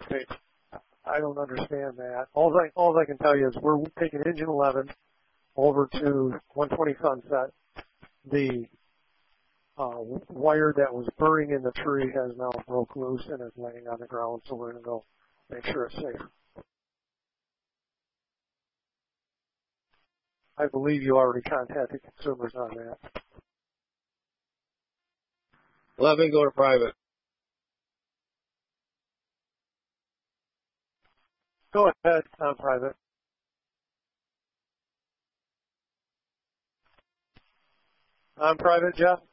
page. I don't understand that. All I can tell you is we're taking engine 11 over to 120 Sunset. The wire that was burning in the tree has now broke loose and is laying on the ground, so we're going to go make sure it's safe. I believe you already contacted consumers on that. 11, go to private. Go ahead on private. On private, Jeff?